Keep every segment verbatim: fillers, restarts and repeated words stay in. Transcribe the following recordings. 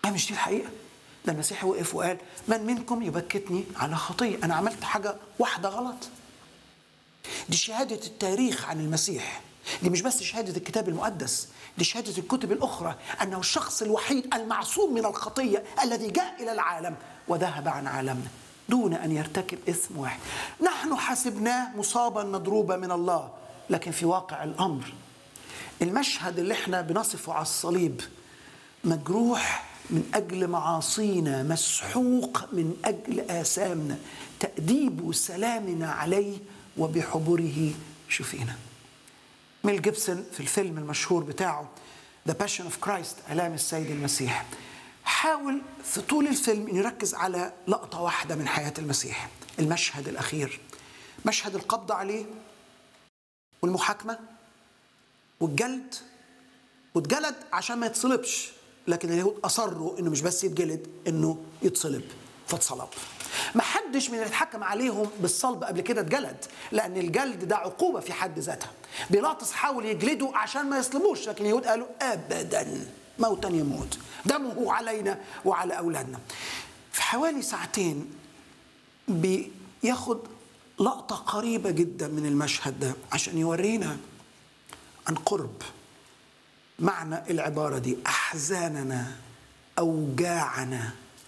لا مش دي الحقيقة. ده المسيح وقف وقال من منكم يبكتني على خطية؟ أنا عملت حاجة واحدة غلط. دي شهادة التاريخ عن المسيح، دي مش بس شهادة الكتاب المقدس، دي شهادة الكتب الأخرى أنه الشخص الوحيد المعصوم من الخطية الذي جاء إلى العالم وذهب عن عالمنا دون أن يرتكب إثم واحد. نحن حسبناه مصابا مضروبا من الله، لكن في واقع الأمر المشهد اللي احنا بنصفه على الصليب مجروح من أجل معاصينا، مسحوق من أجل آثامنا، تأديب سلامنا عليه وبحبره شفينا. ميل جيبسون في الفيلم المشهور بتاعه The Passion of Christ، آلام السيد المسيح، حاول في طول الفيلم أن يركز على لقطة واحدة من حياة المسيح، المشهد الأخير، مشهد القبض عليه والمحاكمة والجلد، واتجلد عشان ما يتصلبش، لكن اليهود أصروا إنه مش بس يتجلد، إنه يتصلب، فاتصلب. ما حدش من اللي اتحكم عليهم بالصلب قبل كده اتجلد، لأن الجلد ده عقوبة في حد ذاتها. بيلاطس حاول يجلده عشان ما يصلبوش، لكن اليهود قالوا أبدا، موتا يموت، دمه علينا وعلى أولادنا. في حوالي ساعتين بياخد لقطة قريبة جدا من المشهد ده عشان يورينا عن قرب معنى العبارة دي: أحزاننا، أوجاعنا،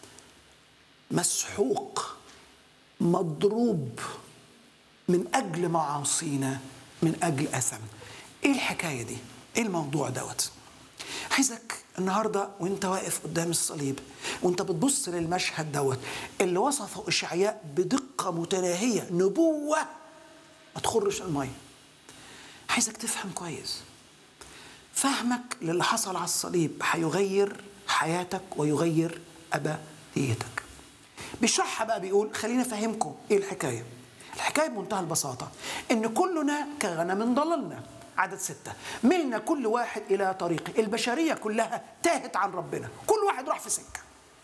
مسحوق، مضروب من أجل معاصينا، من أجل أثم. إيه الحكاية دي؟ إيه الموضوع دوت؟ عايزك النهاردة وانت واقف قدام الصليب وانت بتبص للمشهد دوت اللي وصفه إشعياء بدقة متناهية، نبوة ما تخرش المية، عايزك تفهم كويس. فهمك للي حصل على الصليب هيغير حياتك ويغير أبديتك. بيشرحها بقى، بيقول خلينا أفهمكم إيه الحكاية. الحكاية بمنتهى البساطة إن كلنا كغنم ضللنا، عدد ستة، ملنا كل واحد إلى طريقه. البشرية كلها تاهت عن ربنا، كل واحد راح في سكة.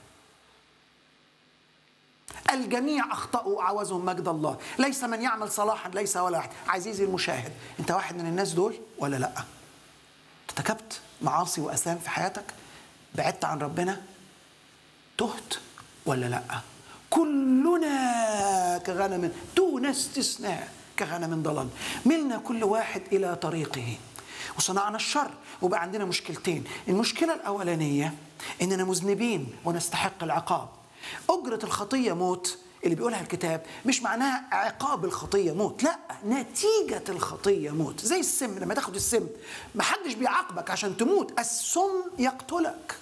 الجميع أخطأوا عوزهم مجد الله، ليس من يعمل صلاحا، ليس ولا واحد. عزيزي المشاهد، أنت واحد من الناس دول ولا لأ؟ ارتكبت معاصي وأثام في حياتك؟ بعدت عن ربنا؟ تهت ولا لأ؟ كلنا كغنم دون استثناء كغنم ضلل، ملنا كل واحد إلى طريقه وصنعنا الشر. وبقى عندنا مشكلتين. المشكلة الأولانية إننا مذنبين ونستحق العقاب. أجرة الخطية موت، اللي بيقولها الكتاب مش معناها عقاب الخطية موت، لا، نتيجة الخطية موت. زي السم، لما تاخد السم محدش بيعاقبك عشان تموت، السم يقتلك.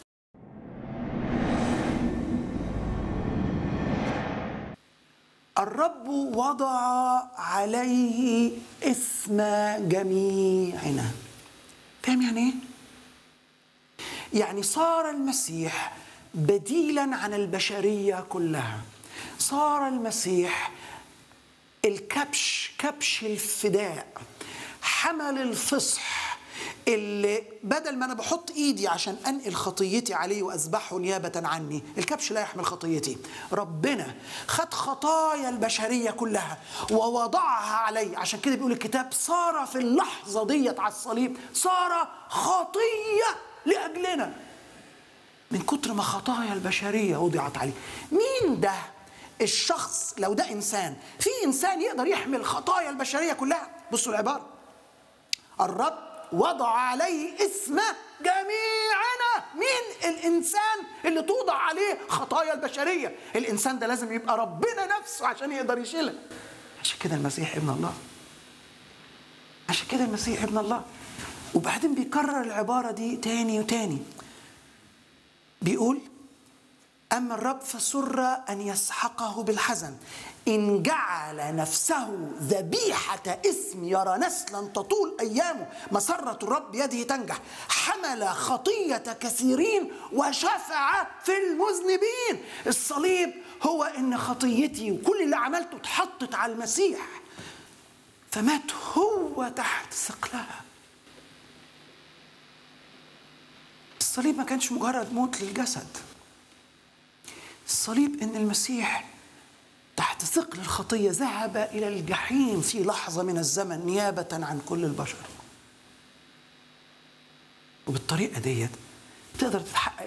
الرب وضع عليه إثم جميعنا. فاهم يعني ايه؟ يعني صار المسيح بديلا عن البشرية كلها، صار المسيح الكبش، كبش الفداء، حمل الفصح، اللي بدل ما أنا بحط إيدي عشان أنقل خطيتي عليه وأذبحه نيابة عني، الكبش لا يحمل خطيتي. ربنا خد خطايا البشرية كلها ووضعها عليه. عشان كده بيقول الكتاب صار في اللحظة ديت على الصليب صار خطية لأجلنا، من كتر ما خطايا البشرية وضعت عليه. مين ده الشخص؟ لو ده إنسان، في إنسان يقدر يحمل خطايا البشرية كلها؟ بصوا العبارة: الرب وضع عليه اسم جميعنا. مين الإنسان اللي توضع عليه خطايا البشرية؟ الإنسان ده لازم يبقى ربنا نفسه عشان يقدر يشيلها. عشان كده المسيح ابن الله، عشان كده المسيح ابن الله. وبعدين بيكرر العبارة دي تاني وتاني، بيقول: أما الرب فسر أن يسحقه بالحزن، إن جعل نفسه ذبيحة اسم يرى نسلا تطول أيامه. مسرة الرب بيده تنجح، حمل خطية كثيرين وشفع في المذنبين. الصليب هو إن خطيتي وكل اللي عملته اتحطت على المسيح، فمات هو تحت ثقلها. الصليب ما كانش مجرد موت للجسد، الصليب إن المسيح تحت ثقل الخطية ذهب إلى الجحيم في لحظة من الزمن نيابة عن كل البشر. وبالطريقة ديت تقدر تتحقق